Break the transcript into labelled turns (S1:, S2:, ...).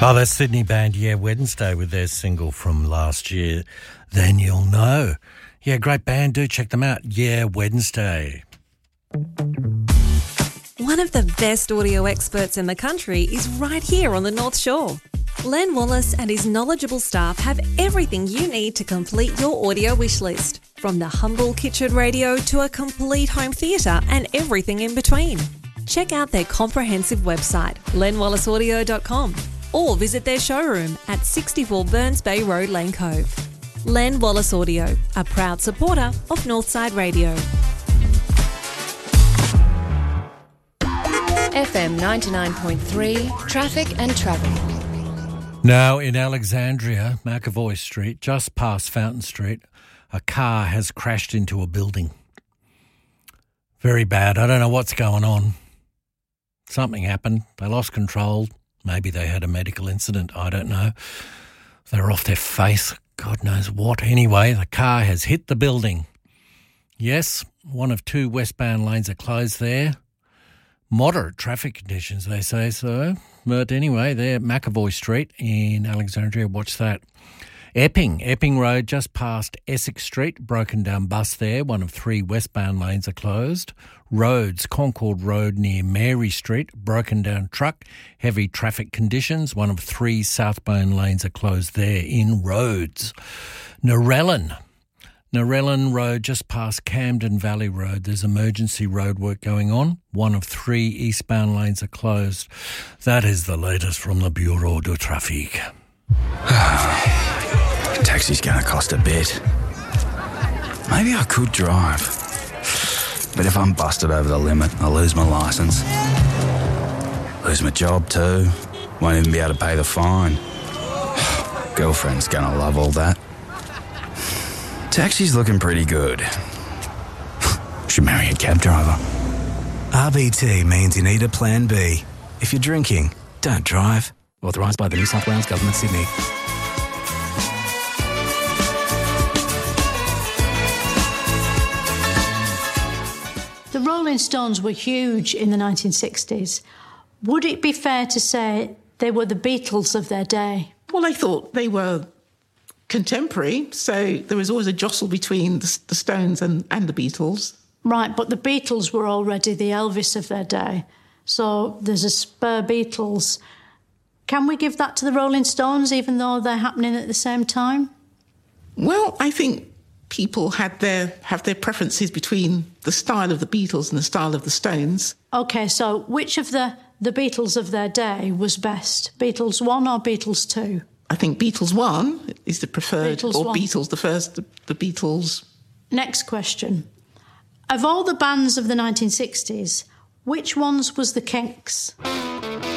S1: Oh, that's Sydney band, Yeah Wednesday, with their single from last year, Then You'll Know. Yeah, great band. Do check them out. Yeah Wednesday.
S2: One of the best audio experts in the country is right here on the North Shore. Len Wallace and his knowledgeable staff have everything you need to complete your audio wish list, from the humble kitchen radio to a complete home theatre and everything in between. Check out their comprehensive website, lenwallaceaudio.com, or visit their showroom at 64 Burns Bay Road, Lane Cove. Len Wallace Audio, a proud supporter of Northside Radio.
S3: FM 99.3, Traffic and Travel.
S1: Now, in Alexandria, McAvoy Street, just past Fountain Street, a car has crashed into a building. Very bad. I don't know what's going on. Something happened. They lost control. Maybe they had a medical incident. I don't know. They were off their face. God knows what. Anyway, the car has hit the building. Yes, one of two westbound lanes are closed there. Moderate traffic conditions, they say so. But anyway, they're McAvoy Street in Alexandria. Watch that. Epping Road, just past Essex Street, broken down bus there. One of three westbound lanes are closed. Roads, Concord Road near Mary Street, broken down truck, heavy traffic conditions. One of three southbound lanes are closed there in Roads. Narellan Road, just past Camden Valley Road. There's emergency road work going on. One of three eastbound lanes are closed. That is the latest from the Bureau de Trafic.
S4: Taxi's going to cost a bit. Maybe I could drive. But if I'm busted over the limit, I'll lose my licence. Lose my job too. Won't even be able to pay the fine. Girlfriend's going to love all that. Taxi's looking pretty good. Should marry a cab driver.
S5: RBT means you need a plan B. If you're drinking, don't drive. Authorised by the New South Wales Government, Sydney.
S6: The Rolling Stones were huge in the 1960s. Would it be fair to say they were the Beatles of their day?
S7: Well, I thought they were contemporary, so there was always a jostle between the Stones and the Beatles.
S6: Right, but the Beatles were already the Elvis of their day, so there's a spur Beatles. Can we give that to the Rolling Stones, even though they're happening at the same time?
S7: Well, I think people have their preferences between the style of the Beatles and the style of the Stones.
S6: OK, so which of the Beatles of their day was best? Beatles 1 or Beatles 2?
S7: I think Beatles 1 is the preferred,
S6: Beatles
S7: or
S6: 1.
S7: Beatles the first, the Beatles.
S6: Next question. Of all the bands of the 1960s, which ones was the Kinks?